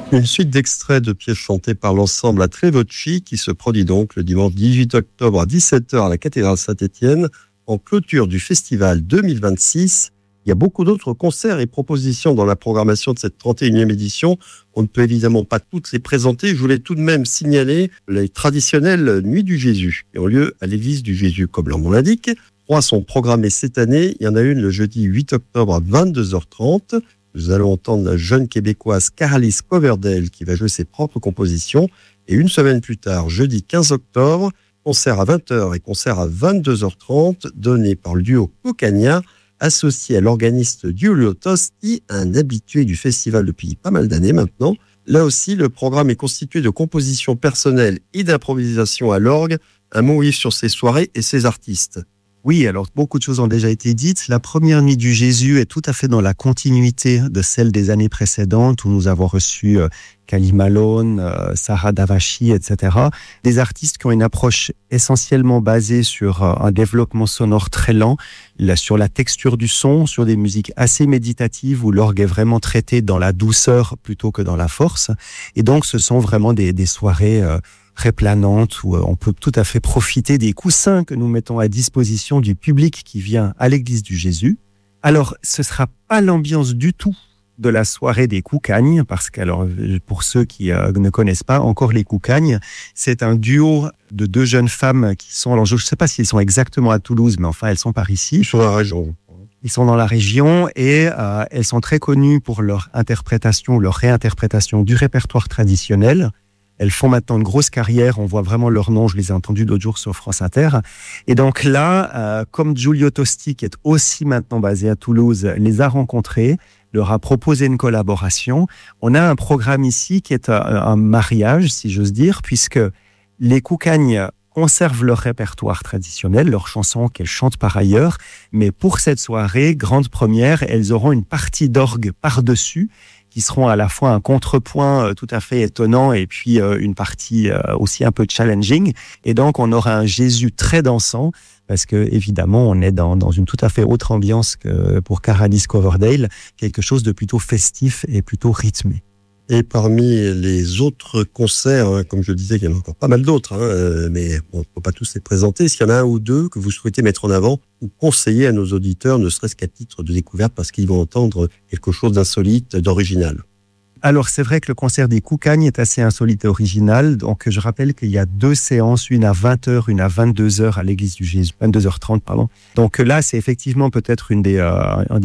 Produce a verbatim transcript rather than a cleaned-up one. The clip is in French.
Une suite d'extraits de pièces chantées par l'ensemble à Tre Voci qui se produit donc le dimanche dix-huit octobre à dix-sept heures à la cathédrale Saint-Étienne en clôture du festival deux mille vingt-six. Il y a beaucoup d'autres concerts et propositions dans la programmation de cette trente et unième édition. On ne peut évidemment pas toutes les présenter. Je voulais tout de même signaler les traditionnelles Nuits du Jésus qui ont lieu à l'église du Jésus, comme leur nom l'indique. Trois sont programmées cette année. Il y en a une le jeudi huit octobre à vingt-deux heures trente. Nous allons entendre la jeune québécoise Caralis Coverdale qui va jouer ses propres compositions. Et une semaine plus tard, jeudi quinze octobre, concert à vingt heures et concert à vingt-deux heures trente donné par le duo Cucagna, associé à l'organiste Giulio Tosti, un habitué du festival depuis pas mal d'années maintenant. Là aussi, le programme est constitué de compositions personnelles et d'improvisation à l'orgue. Un mot Yves sur ces soirées et ces artistes. Oui, alors beaucoup de choses ont déjà été dites. La première Nuit du Jésus est tout à fait dans la continuité de celle des années précédentes où nous avons reçu euh, Kali Malone, euh, Sarah Davachi, et cetera. Des artistes qui ont une approche essentiellement basée sur euh, un développement sonore très lent, là, sur la texture du son, sur des musiques assez méditatives où l'orgue est vraiment traité dans la douceur plutôt que dans la force. Et donc, ce sont vraiment des, des soirées euh, très planante où on peut tout à fait profiter des coussins que nous mettons à disposition du public qui vient à l'église du Jésus. Alors, ce sera pas l'ambiance du tout de la soirée des Cucagnes, parce que alors, pour ceux qui euh, ne connaissent pas encore les Cucagnes, c'est un duo de deux jeunes femmes qui sont, alors je ne sais pas si elles sont exactement à Toulouse, mais enfin elles sont par ici. Ils sont dans la région. Ils sont dans la région et euh, elles sont très connues pour leur interprétation, leur réinterprétation du répertoire traditionnel. Elles font maintenant une grosse carrière, on voit vraiment leur nom, je les ai entendus l'autre jour sur France Inter. Et donc là, euh, comme Giulio Tosti, qui est aussi maintenant basé à Toulouse, les a rencontrés, leur a proposé une collaboration. On a un programme ici qui est un, un mariage, si j'ose dire, puisque les Cucagnes conservent leur répertoire traditionnel, leurs chansons qu'elles chantent par ailleurs, mais pour cette soirée, grande première, elles auront une partie d'orgue par-dessus, qui seront à la fois un contrepoint tout à fait étonnant et puis une partie aussi un peu challenging. Et donc, on aura un Jésus très dansant parce que, évidemment, on est dans, dans une tout à fait autre ambiance que pour Caralis Coverdale, quelque chose de plutôt festif et plutôt rythmé. Et parmi les autres concerts, comme je le disais, il y en a encore pas mal d'autres, hein, mais bon, on ne peut pas tous les présenter. Est-ce qu'il y en a un ou deux que vous souhaitez mettre en avant ou conseiller à nos auditeurs, ne serait-ce qu'à titre de découverte, parce qu'ils vont entendre quelque chose d'insolite, d'original? Alors, c'est vrai que le concert des Cucagnes est assez insolite et original. Donc, je rappelle qu'il y a deux séances, une à vingt heures, une à vingt-deux heures à l'église du Jésus, vingt-deux heures trente, pardon. Donc là, c'est effectivement peut-être une des, euh, un